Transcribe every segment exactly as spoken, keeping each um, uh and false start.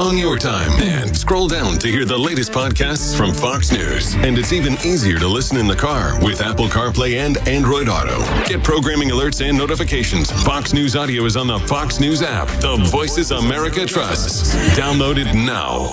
on your time. And scroll down to hear the latest podcasts from Fox News. And it's even easier to listen in the car with Apple CarPlay and Android Auto. Get programming alerts and notifications. Fox News Audio is on the Fox News app. The voices America trusts. Download it now.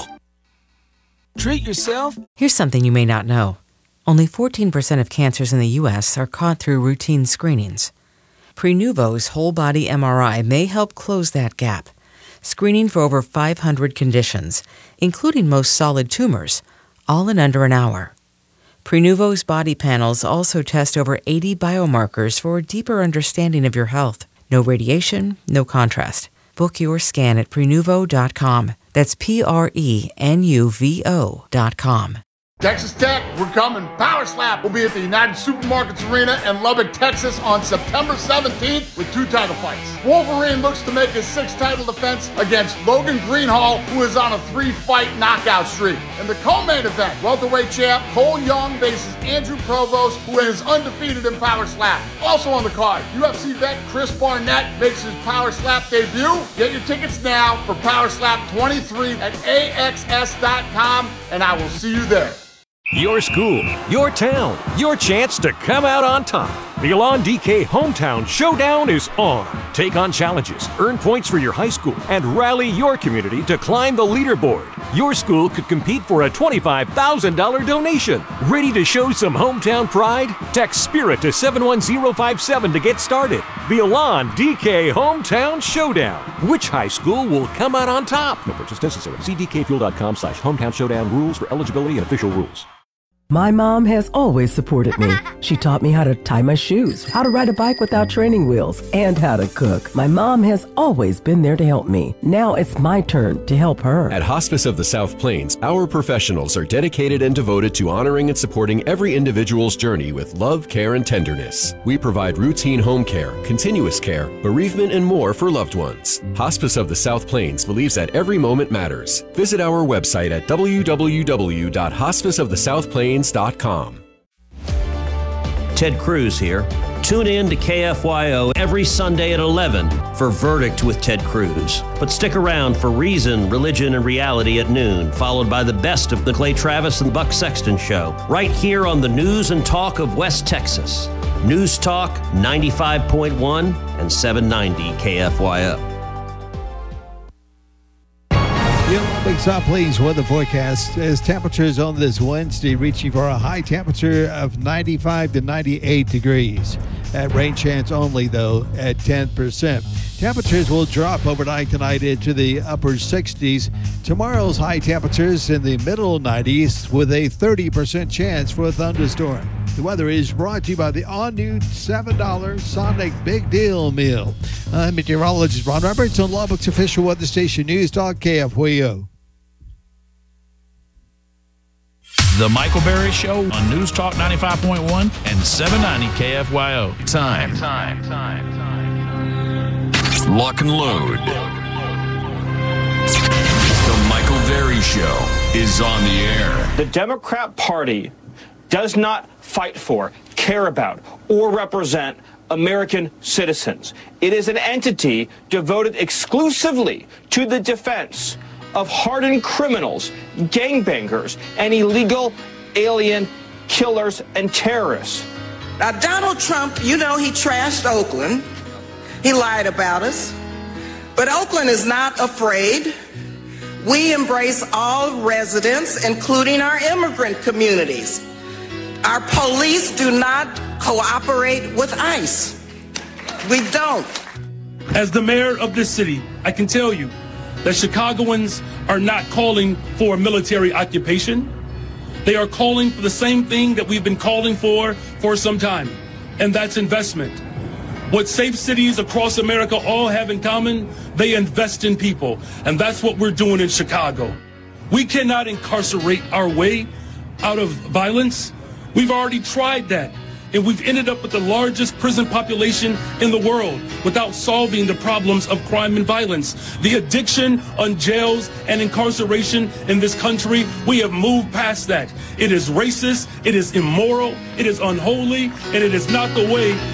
Treat yourself. Here's something you may not know. Only fourteen percent of cancers in the U S are caught through routine screenings. Prenuvo's whole-body M R I may help close that gap, screening for over five hundred conditions, including most solid tumors, all in under an hour. Prenuvo's body panels also test over eighty biomarkers for a deeper understanding of your health. No radiation, no contrast. Book your scan at Prenuvo dot com. That's P R E N U V O dot com. Texas Tech, we're coming. Power Slap will be at the United Supermarkets Arena in Lubbock, Texas on September seventeenth with two title fights. Wolverine looks to make his sixth title defense against Logan Greenhall, who is on a three-fight knockout streak. In the co-main event, welterweight champ Cole Young faces Andrew Provost, who is undefeated in Power Slap. Also on the card, U F C vet Chris Barnett makes his Power Slap debut. Get your tickets now for Power Slap twenty-three at A X S dot com, and I will see you there. Your school, your town, your chance to come out on top. The Elan D K Hometown Showdown is on. Take on challenges, earn points for your high school, and rally your community to climb the leaderboard. Your school could compete for a twenty-five thousand dollars donation. Ready to show some hometown pride? Text SPIRIT to seven one zero five seven to get started. The Elan D K Hometown Showdown. Which high school will come out on top? No purchase necessary. See D K fuel dot com slash hometown showdown rules for eligibility and official rules. My mom has always supported me. She taught me how to tie my shoes, how to ride a bike without training wheels, and how to cook. My mom has always been there to help me. Now it's my turn to help her. At Hospice of the South Plains, our professionals are dedicated and devoted to honoring and supporting every individual's journey with love, care, and tenderness. We provide routine home care, continuous care, bereavement, and more for loved ones. Hospice of the South Plains believes that every moment matters. Visit our website at w w w dot hospice of the south plains dot com. Ted Cruz here. Tune in to K F Y O every Sunday at eleven for Verdict with Ted Cruz. But stick around for Reason, Religion, and Reality at noon, followed by the best of the Clay Travis and Buck Sexton Show, right here on the News and Talk of West Texas. News Talk ninety-five point one and seven ninety K F Y O. The Big South Plains weather forecast as temperatures on this Wednesday reaching for a high temperature of ninety-five to ninety-eight degrees. At rain chance only, though, at ten percent. Temperatures will drop overnight tonight into the upper sixties. Tomorrow's high temperatures in the middle nineties with a thirty percent chance for a thunderstorm. The weather is brought to you by the all-new seven dollar Sonic Big Deal Meal. I'm meteorologist Ron Roberts on Lubbock's official weather station News Talk K F Y O. The Michael Berry Show on News Talk ninety-five point one and seven ninety K F Y O. Time. Time. Time. Time. Lock and load. The Michael Berry Show is on the air. The Democrat Party does not fight for, care about, or represent American citizens. It is an entity devoted exclusively to the defense of hardened criminals, gangbangers, and illegal alien killers and terrorists. Now, Donald Trump, you know, he trashed Oakland. He lied about us. But Oakland is not afraid. We embrace all residents, including our immigrant communities. Our police do not cooperate with ICE. We don't. As the mayor of this city, I can tell you that Chicagoans are not calling for a military occupation. They are calling for the same thing that we've been calling for for some time, and that's investment. What safe cities across America all have in common, they invest in people, and that's what we're doing in Chicago. We cannot incarcerate our way out of violence. We've already tried that, and we've ended up with the largest prison population in the world without solving the problems of crime and violence. The addiction on jails and incarceration in this country, we have moved past that. It is racist, it is immoral, it is unholy, and it is not the way